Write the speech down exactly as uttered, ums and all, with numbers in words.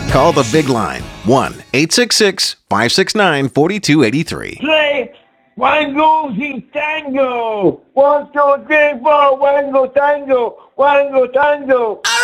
Call the big line, one eight six six, five six nine, four two eight three. Play Wango Sin Tango. One, two, three, four, Wango Tango. Wango Tango.